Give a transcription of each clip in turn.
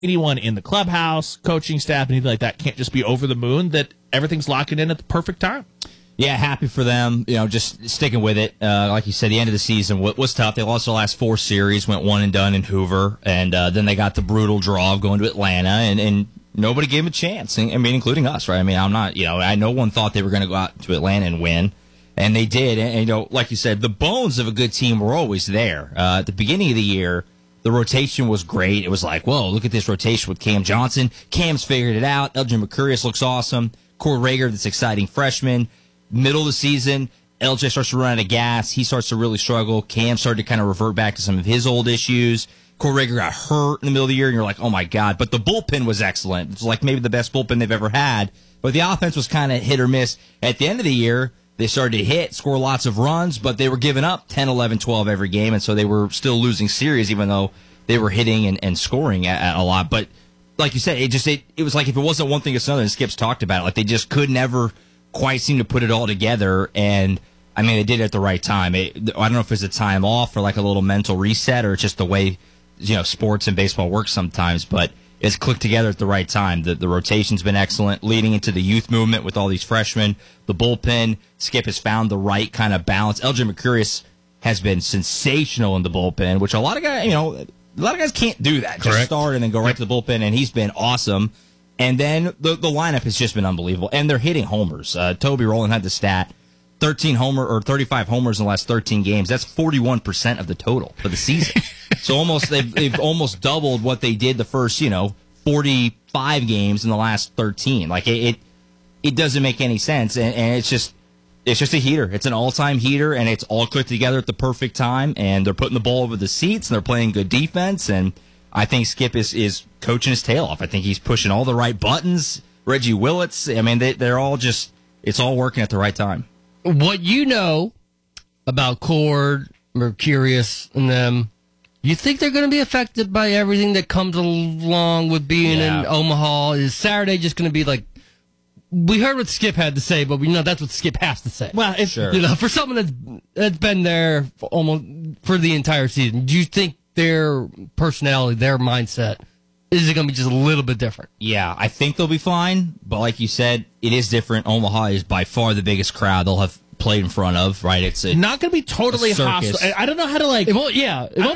anyone in the clubhouse, coaching staff, anything like that can't just be over the moon that everything's locking in at the perfect time. Yeah, happy for them. Just sticking with it. Like you said, the end of the season was tough. They lost the last 4 series, went one and done in Hoover, and then they got the brutal draw of going to Atlanta, and nobody gave them a chance. I mean, including us, right? I mean, I'm not. No one thought they were going to go out to Atlanta and win, and they did. And like you said, the bones of a good team were always there. At the beginning of the year, the rotation was great. It was like, whoa, look at this rotation with Cam Johnson. Cam's figured it out. Elgin Mercurius looks awesome. Cord Rager, this exciting freshman. Middle of the season, LJ starts to run out of gas. He starts to really struggle. Cam started to kind of revert back to some of his old issues. Cord Rager got hurt in the middle of the year, and you're like, oh, my God. But the bullpen was excellent. It's like maybe the best bullpen they've ever had. But the offense was kind of hit or miss. At the end of the year, they started to hit, score lots of runs, but they were giving up 10, 11, 12 every game, and so they were still losing series even though they were hitting and scoring at a lot. But like you said, it was like if it wasn't one thing, it's another, and Skip's talked about it. Like they just could never quite seem to put it all together, and I mean, they did it at the right time. I don't know if it's a time off or like a little mental reset, or it's just the way sports and baseball works sometimes, but it's clicked together at the right time. The rotation's been excellent, leading into the youth movement with all these freshmen. The bullpen, Skip has found the right kind of balance. LJ Mercurius has been sensational in the bullpen, which a lot of guys can't do that. Correct. Just start and then go right to the bullpen, and he's been awesome. And then the lineup has just been unbelievable. And they're hitting homers. Toby Rowland had the stat, 35 homers in the last 13 games. That's 41% of the total for the season. So they've almost doubled what they did the first, 45 games in the last 13. Like it doesn't make any sense. And it's just a heater. It's an all-time heater, and it's all clicked together at the perfect time. And they're putting the ball over the seats, and they're playing good defense. And I think Skip is coaching his tail off. I think he's pushing all the right buttons. Reggie Willits, I mean, they're all it's all working at the right time. What you know about Cord, Mercurius, and them, you think they're going to be affected by everything that comes along with being in Omaha? Is Saturday just going to be like, we heard what Skip had to say, but we know that's what Skip has to say. Well, Sure. For someone that's been there for the entire season, do you think their personality, their mindset, is it going to be just a little bit different? Yeah, I think they'll be fine. But like you said, it is different. Omaha is by far the biggest crowd they'll have played in front of, right? It's not going to be totally hostile. I don't know how to It won't be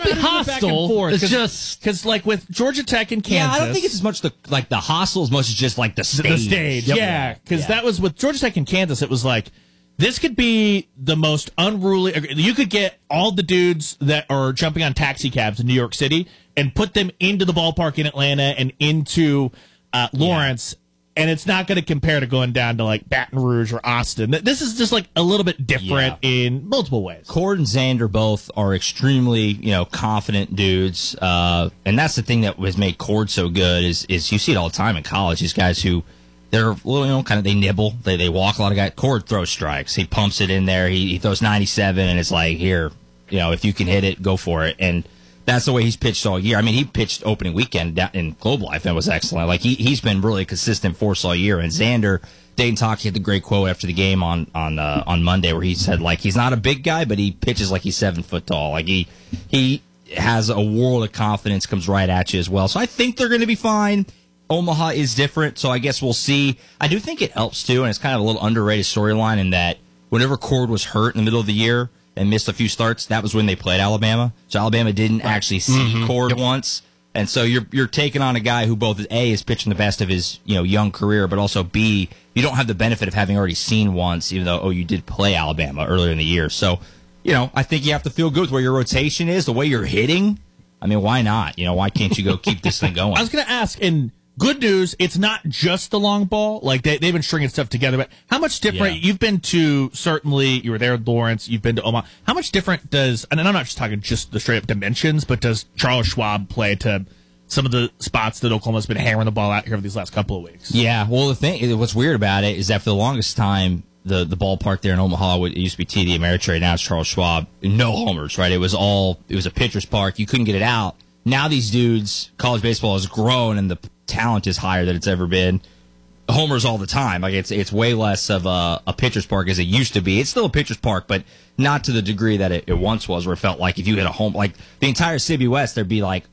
hostile. It's just because like with Georgia Tech and Kansas, yeah, I don't think it's as much the hostile as much as just like the stage. The stage, Yep. because that was with Georgia Tech and Kansas. It was like this could be the most unruly. You could get all the dudes that are jumping on taxi cabs in New York City and put them into the ballpark in Atlanta and into Lawrence. And it's not going to compare to going down to like Baton Rouge or Austin. This is just like a little bit different in multiple ways. Cord and Xander both are extremely, confident dudes. And that's the thing that has made Cord so good is you see it all the time in college. These guys who they're a little, they nibble. They walk a lot of guys. Cord throws strikes. He pumps it in there. He throws 97 and it's like, here, if you can hit it, go for it. And that's the way he's pitched all year. I mean, he pitched opening weekend in Globe Life and was excellent. Like he's been really a consistent force all year. And Xander, Dayton Taki had the great quote after the game on Monday where he said like he's not a big guy, but he pitches like he's 7 foot tall. Like he has a world of confidence, comes right at you as well. So I think they're going to be fine. Omaha is different, so I guess we'll see. I do think it helps too, and it's kind of a little underrated storyline in that whenever Cord was hurt in the middle of the year and missed a few starts, that was when they played Alabama. So Alabama didn't actually see Cord once. And so you're taking on a guy who both A is pitching the best of his young career, but also B, you don't have the benefit of having already seen once, even though you did play Alabama earlier in the year. So I think you have to feel good with where your rotation is, the way you're hitting. I mean, why not? Why can't you go keep this thing going? I was going to ask, and good news, it's not just the long ball. Like they've been stringing stuff together, but how much different? You've been to, certainly you were there at Lawrence. You've been to Omaha. How much different does? And I'm not just talking just the straight up dimensions, but does Charles Schwab play to some of the spots that Oklahoma's been hammering the ball out here for these last couple of weeks? Yeah. Well, what's weird about it is that for the longest time, the ballpark there in Omaha, it used to be TD Ameritrade. Now it's Charles Schwab. No homers, right? It was a pitcher's park. You couldn't get it out. Now these dudes, college baseball has grown and the talent is higher than it's ever been. Homers all the time. Like it's way less of a pitcher's park as it used to be. It's still a pitcher's park, but not to the degree that it once was, where it felt like if you hit a home, like the entire City West, there'd be like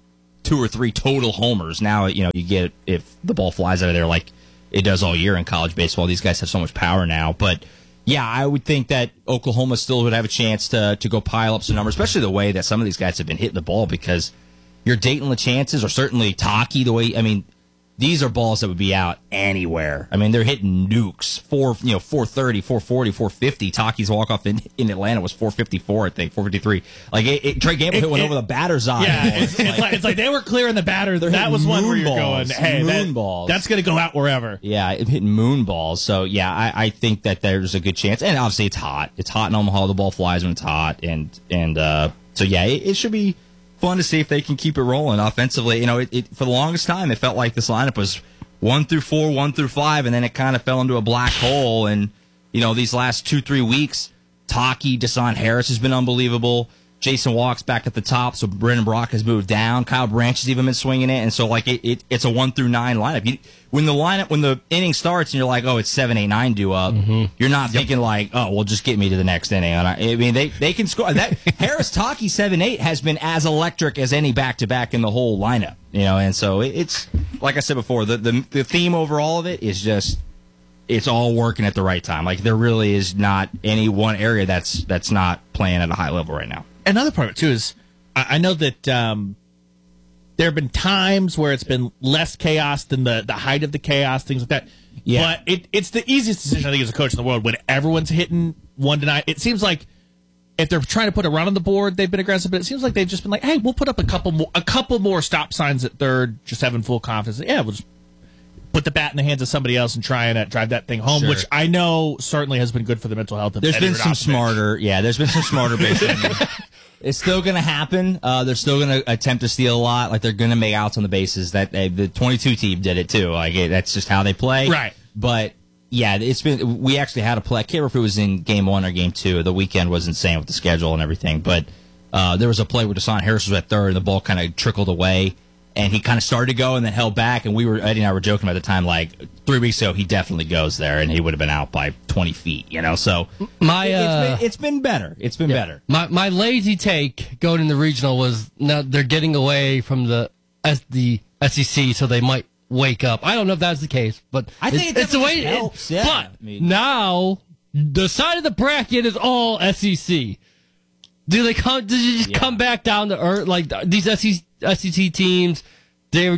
2 or 3 total homers. Now, you get, if the ball flies out of there like it does all year in college baseball, these guys have so much power now. But yeah, I would think that Oklahoma still would have a chance to go pile up some numbers, especially the way that some of these guys have been hitting the ball, because your Dayton LeChances, or certainly Taki, these are balls that would be out anywhere. I mean, they're hitting nukes, 430, 440, 450. Taki's walk-off in Atlanta was 454, I think, 453. Like, Trey Gamble hit one over the batter's eye. Yeah, it's like they were clearing the batter. That was one where you're going, hey, that's going to go out wherever. Yeah, hitting moon balls. So, yeah, I think that there's a good chance. And obviously, it's hot. It's hot in Omaha. The ball flies when it's hot. And so, yeah, it should be fun to see if they can keep it rolling offensively. For the longest time, it felt like this lineup was 1 through 4, 1 through 5, and then it kind of fell into a black hole. And these last 2-3 weeks, Taki, Deshaun Harris has been unbelievable. Jason Walk's back at the top, so Brendan Brock has moved down. Kyle Branch has even been swinging it, and so it's a 1 through 9 lineup. When the inning starts and you're like, oh, it's 7, 8, 9 due up, you're not thinking like, oh, well, just get me to the next inning. And I mean, they can score. That Harris Taki 7, 8 has been as electric as any back to back in the whole lineup. And so it's like I said before, the theme over all of it is just, it's all working at the right time. Like, there really is not any one area that's not playing at a high level right now. Another part of it, too, is I know that there have been times where it's been less chaos than the height of the chaos, things like that. Yeah. But it's the easiest decision, I think, as a coach in the world when everyone's hitting 1 to 9. It seems like if they're trying to put a run on the board, they've been aggressive, but it seems like they've just been like, hey, we'll put up a couple more stop signs at third, just having full confidence. Yeah, we'll just put the bat in the hands of somebody else and try and drive that thing home, sure, which I know certainly has been good for the mental health of There's been some smarter bases. It's still going to happen. They're still going to attempt to steal a lot. Like, they're going to make outs on the bases. That the 22 team did it too. Like, that's just how they play. Right. But yeah, we actually had a play. I can't remember if it was in game 1 or game 2. The weekend was insane with the schedule and everything. But there was a play where Deshaun Harris was at third, and the ball kind of trickled away. And he kind of started to go and then held back. And Eddie and I were joking about the time, like 3 weeks ago, he definitely goes there, and he would have been out by 20 feet, So it's been better. It's been better. My lazy take going in the regional was now they're getting away from the SEC, so they might wake up. I don't know if that's the case, but I think it's the way it helps. Yeah. But now the side of the bracket is all SEC. Do they come? Did you just come back down to earth? Like these SEC teams, they're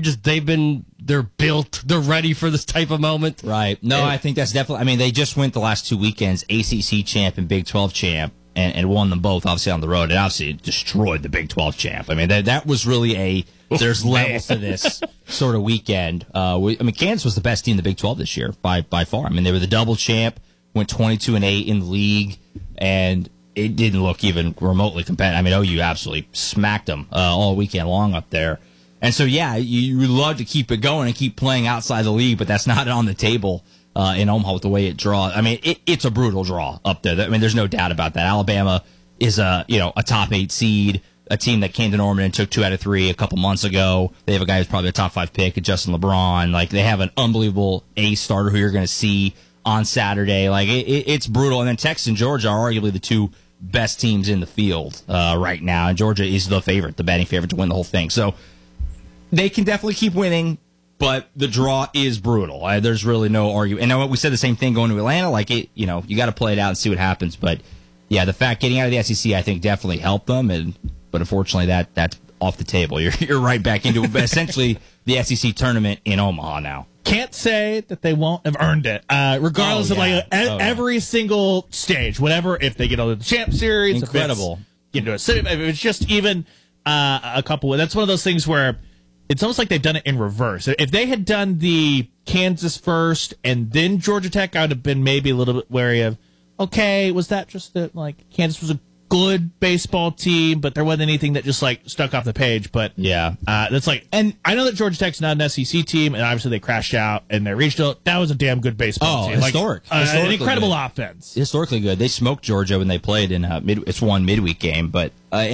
built, they're ready for this type of moment. Right. No, I think that's definitely. I mean, they just went the last 2 weekends, ACC champ and Big 12 champ, and won them both, obviously on the road, and obviously destroyed the Big 12 champ. I mean, that was really there's levels to this sort of weekend. Kansas was the best team in the Big 12 this year by far. I mean, they were the double champ, went 22-8 in the league, and it didn't look even remotely competitive. I mean, OU absolutely smacked them all weekend long up there. And so, yeah, you would love to keep it going and keep playing outside the league, but that's not on the table in Omaha with the way it draws. I mean, it's a brutal draw up there. I mean, there's no doubt about that. Alabama is a top 8 seed, a team that came to Norman and took 2 out of 3 a couple months ago. They have a guy who's probably a top 5 pick, Justin LeBron. Like, they have an unbelievable ace starter who you're going to see on Saturday. Like, it's brutal. And then Texas and Georgia are arguably the 2 best teams in the field right now, and Georgia is the favorite, the betting favorite to win the whole thing. So they can definitely keep winning, but the draw is brutal. There's really no argument. And we said the same thing going to Atlanta. Like, you got to play it out and see what happens. But yeah, the fact getting out of the SEC, I think, definitely helped them. But unfortunately, that's off the table. You're right back into essentially the SEC tournament in Omaha now. Can't say that they won't have earned it, regardless of every single stage, whatever. If they get on the Champ Series, incredible. If it's just even a couple. That's one of those things where it's almost like they've done it in reverse. If they had done the Kansas first and then Georgia Tech, I would have been maybe a little bit wary of. Okay, was that just that Kansas was a good baseball team, but there wasn't anything that just stuck off the page. But yeah, that's and I know that Georgia Tech's not an SEC team, and obviously they crashed out in their regional. That was a damn good baseball team. Historic, an incredible offense. Historically good. They smoked Georgia when they played in it's one midweek game, but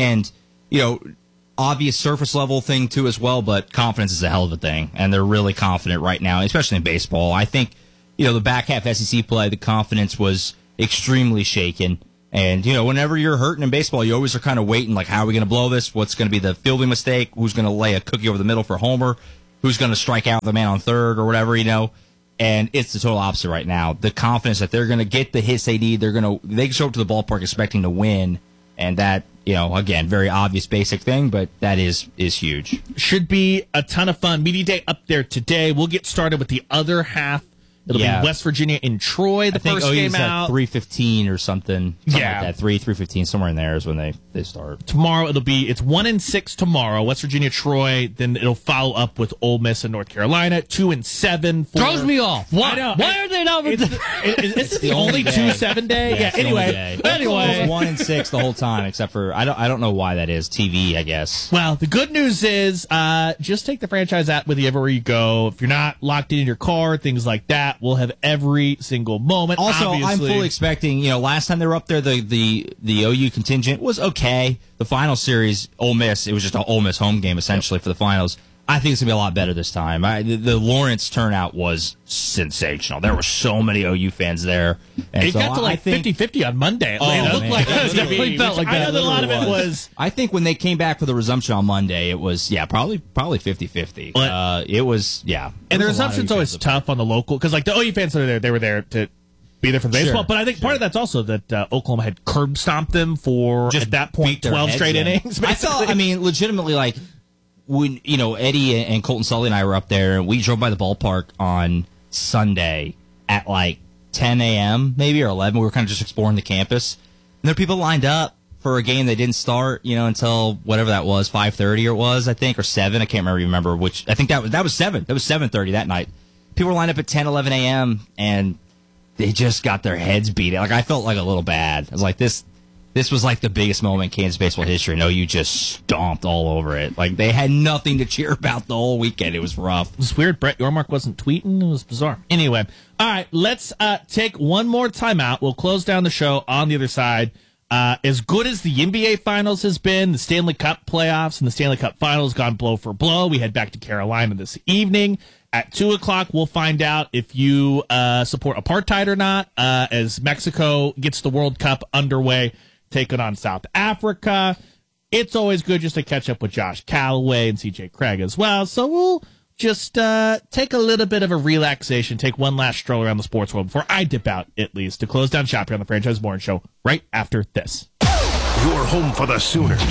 obvious surface level thing too as well. But confidence is a hell of a thing, and they're really confident right now, especially in baseball. I think the back half SEC play, the confidence was extremely shaken. And, whenever you're hurting in baseball, you always are kind of waiting, like, how are we going to blow this? What's going to be the fielding mistake? Who's going to lay a cookie over the middle for homer? Who's going to strike out the man on third or whatever, And it's the total opposite right now. The confidence that they're going to get the hits they need, they can show up to the ballpark expecting to win. And that, again, very obvious basic thing, but that is huge. Should be a ton of fun. Media Day up there today. We'll get started with the other half. It'll be West Virginia in Troy, the first game out. 3:15 or something like that. 3:15, somewhere in there is when they start. Tomorrow it's 1-6 tomorrow, West Virginia, Troy. Then it'll follow up with Ole Miss and North Carolina, 2-7. Throws me off. Why are they not? Is this the only 2-7 day? Yeah, anyway. It's 1-6 the whole time, except for I don't know why that is. TV, I guess. Well, the good news is just take the franchise app with you everywhere you go. If you're not locked in your car, things like that. We'll have every single moment. Also, obviously. I'm fully expecting, last time they were up there, the OU contingent was okay. The final series, Ole Miss, it was just an Ole Miss home game, essentially, for the finals. I think it's going to be a lot better this time. The Lawrence turnout was sensational. There were so many OU fans there. And it got to 50-50 on Monday. It looked like it was going to be. Felt like I know that a lot of it was. I think when they came back for the resumption on Monday, it was, probably 50-50. It was, And the resumption's always tough on the local, because the OU fans that are there, they were there to be there for the baseball. But I think part of that's also that Oklahoma had curb stomped them for, at that point, 12 straight innings. I felt, legitimately, when Eddie and Colton Sully and I were up there, and we drove by the ballpark on Sunday at 10 a.m. maybe or 11. We were kind of just exploring the campus, and there were people lined up for a game that didn't start, until whatever that was, 5:30 or it was, I think, or 7. I can't remember which. I think that was 7. That was 7:30 that night. People were lined up at 10, 11 a.m. and they just got their heads beat. I felt a little bad. I was like, this was the biggest moment in Kansas baseball history. No, you just stomped all over it. They had nothing to cheer about the whole weekend. It was rough. It was weird. Brett Yormark wasn't tweeting. It was bizarre. Anyway, all right, let's take one more timeout. We'll close down the show on the other side. As good as the NBA Finals has been, the Stanley Cup playoffs and the Stanley Cup Finals gone blow for blow. We head back to Carolina this evening. At 2 o'clock, we'll find out if you support apartheid or not, as Mexico gets the World Cup underway, taking on South Africa. It's always good just to catch up with Josh Callaway and CJ Craig as well. So we'll just take a little bit of a relaxation, take one last stroll around the sports world before I dip out, at least, to close down shop here on the Franchise Morning Show right after this. Your home for the Sooners,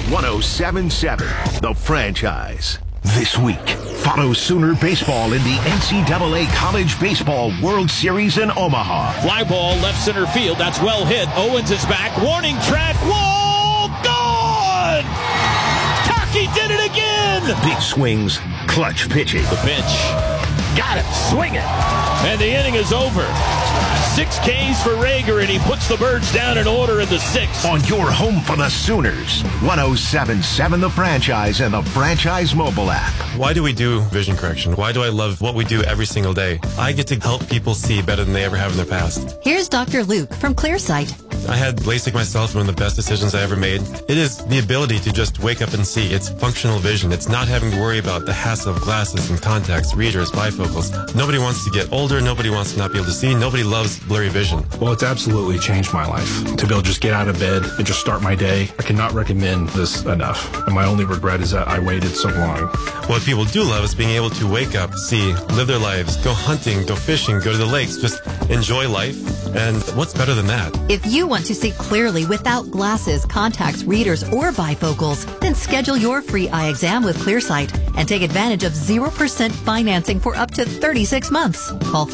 107.7, The Franchise. This week, follow Sooner baseball in the NCAA College Baseball World Series in Omaha. Fly ball left center field. That's well hit. Owens is back. Warning track. Wall gone! Taki did it again! Big swings, clutch pitching. The pitch. Got it. Swing it. And the inning is over. 6 Ks for Rager, and he puts the Birds down in order in the 6th. On your home for the Sooners, 107.7 The Franchise and the Franchise mobile app. Why do we do vision correction? Why do I love what we do every single day? I get to help people see better than they ever have in their past. Here's Dr. Luke from Clearsight. I had LASIK myself, one of the best decisions I ever made. It is the ability to just wake up and see. It's functional vision. It's not having to worry about the hassle of glasses and contacts, readers, bifocals. Nobody wants to get older. Nobody wants to not be able to see. Nobody loves blurry vision. Well, it's absolutely changed my life. To be able to just get out of bed and just start my day, I cannot recommend this enough. And my only regret is that I waited so long. What people do love is being able to wake up, see, live their lives, go hunting, go fishing, go to the lakes, just enjoy life. And what's better than that? If you want to see clearly without glasses, contacts, readers, or bifocals, then schedule your free eye exam with Clearsight and take advantage of 0% financing for up to 36 months. Call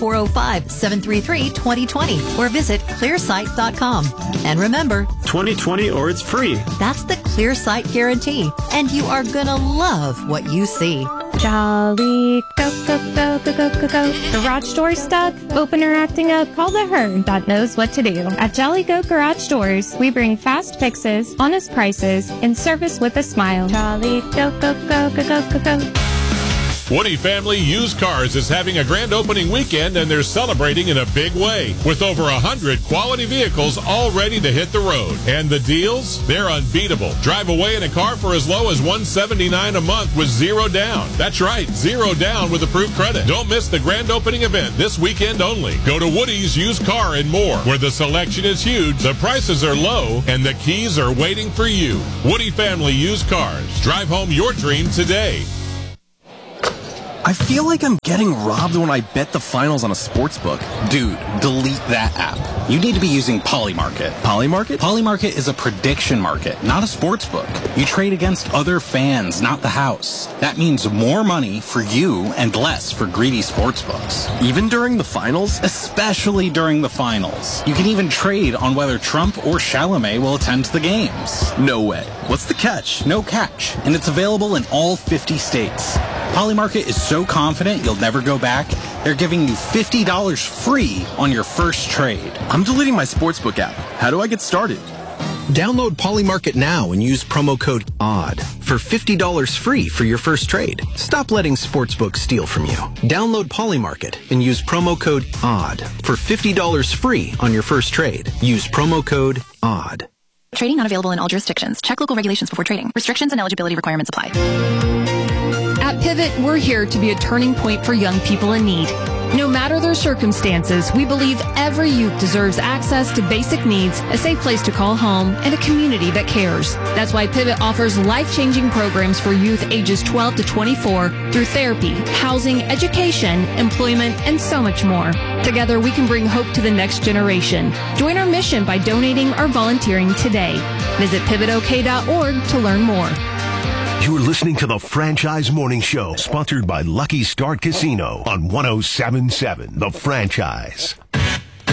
405-733-2020 or visit clearsight.com. And remember, 2020 or it's free. That's the Clearsight guarantee, and you are gonna love what you see. Jolly, go, go, go, go, go, go, go. Garage door stuck? Open or acting up? Call the herd that knows what to do. At Jolly Go Garage Doors, we bring fast fixes, honest prices, and service with a smile. Jolly, go, go, go, go, go, go, go. Woody Family Used Cars is having a grand opening weekend, and they're celebrating in a big way with over 100 quality vehicles all ready to hit the road. And the deals? They're unbeatable. Drive away in a car for as low as $179 a month with zero down. That's right, zero down with approved credit. Don't miss the grand opening event this weekend only. Go to Woody's Used Car and More, where the selection is huge, the prices are low, and the keys are waiting for you. Woody Family Used Cars. Drive home your dream today. I feel like I'm getting robbed when I bet the finals on a sportsbook. Dude, delete that app. You need to be using Polymarket. Polymarket? Polymarket is a prediction market, not a sportsbook. You trade against other fans, not the house. That means more money for you and less for greedy sportsbooks. Even during the finals? Especially during the finals. You can even trade on whether Trump or Chalamet will attend the games. No way. What's the catch? No catch. And it's available in all 50 states. Polymarket is so confident you'll never go back, they're giving you $50 free on your first trade. I'm deleting my sportsbook app. How do I get started? Download Polymarket now and use promo code ODD for $50 free for your first trade. Stop letting sportsbooks steal from you. Download Polymarket and use promo code ODD for $50 free on your first trade. Use promo code ODD. Trading not available in all jurisdictions. Check local regulations before trading. Restrictions and eligibility requirements apply. At Pivot, we're here to be a turning point for young people in need. No matter their circumstances, we believe every youth deserves access to basic needs, a safe place to call home, and a community that cares. That's why Pivot offers life-changing programs for youth ages 12 to 24 through therapy, housing, education, employment, and so much more. Together, we can bring hope to the next generation. Join our mission by donating or volunteering today. Visit pivotok.org to learn more. You're listening to the Franchise Morning Show, sponsored by Lucky Start Casino on 107.7 The Franchise.